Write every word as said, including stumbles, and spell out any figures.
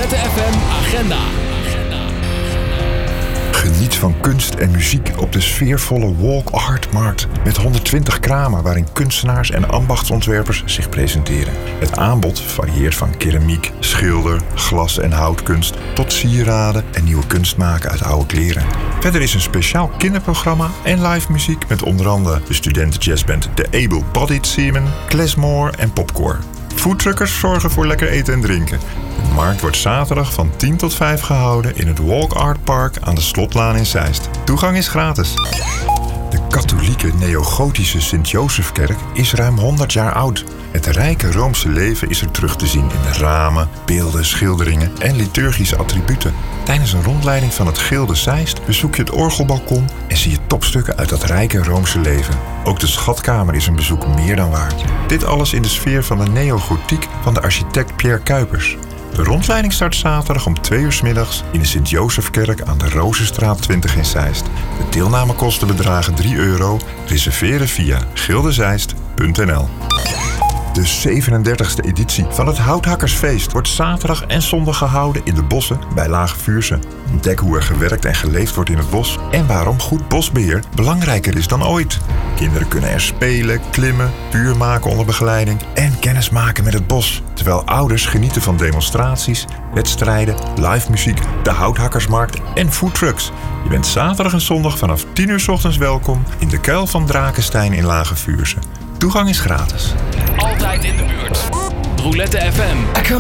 Roulette F M Agenda. Geniet van kunst en muziek op de sfeervolle Walk Art Markt met honderdtwintig kramen waarin kunstenaars en ambachtsontwerpers zich presenteren. Het aanbod varieert van keramiek, schilder, glas- en houtkunst tot sieraden en nieuwe kunst maken uit oude kleren. Verder is een speciaal kinderprogramma en live muziek met onder andere de studentenjazzband The Able Bodied Seamen, Klesmore en Popcore. Foodtruckers zorgen voor lekker eten en drinken. De markt wordt zaterdag van tien tot vijf gehouden in het Walk Art Park aan de Slotlaan in Zeist. Toegang is gratis. De katholieke neogotische Sint-Josefkerk is ruim honderd jaar oud. Het rijke Roomse leven is er terug te zien in de ramen, beelden, schilderingen en liturgische attributen. Tijdens een rondleiding van het Gilde Zeist bezoek je het orgelbalkon en zie je topstukken uit dat rijke Roomse leven. Ook de schatkamer is een bezoek meer dan waard. Dit alles in de sfeer van de neogotiek van de architect Pierre Cuypers. De rondleiding start zaterdag om twee uur 's middags in de Sint-Josefkerk aan de Rozenstraat twintig in Zeist. De deelnamekosten bedragen drie euro. Reserveren via gildezeist punt n l. De zevenendertigste editie van het Houthakkersfeest wordt zaterdag en zondag gehouden in de bossen bij Lage Vuursche. Ontdek hoe er gewerkt en geleefd wordt in het bos en waarom goed bosbeheer belangrijker is dan ooit. Kinderen kunnen er spelen, klimmen, vuur maken onder begeleiding en kennis maken met het bos. Terwijl ouders genieten van demonstraties, wedstrijden, live muziek, de Houthakkersmarkt en foodtrucks. Je bent zaterdag en zondag vanaf tien uur 's ochtends welkom in de Kuil van Drakenstein in Lage Vuursche. Toegang is gratis. Altijd in de buurt. Roulette F M.